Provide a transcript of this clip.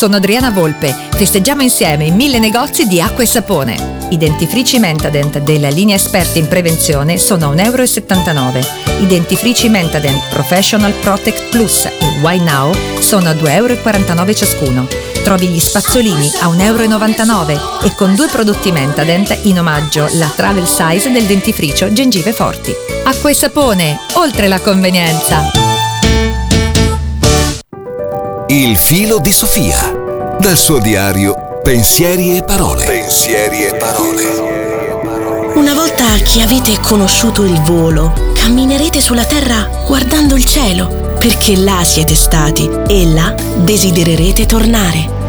sono Adriana Volpe. Festeggiamo insieme i 1000 negozi di acqua e sapone. I dentifrici Mentadent della linea esperti in prevenzione sono a €1,79. I dentifrici Mentadent Professional Protect Plus e Why Now sono a €2,49 ciascuno. Trovi gli spazzolini a €1,99 e con 2 prodotti Mentadent in omaggio la travel size del dentifricio Gengive Forti. Acqua e sapone, oltre la convenienza. Il filo di Sofia. Dal suo diario Pensieri e parole. Pensieri e parole. Una volta che avete conosciuto il volo, camminerete sulla terra guardando il cielo, perché là siete stati e là desidererete tornare.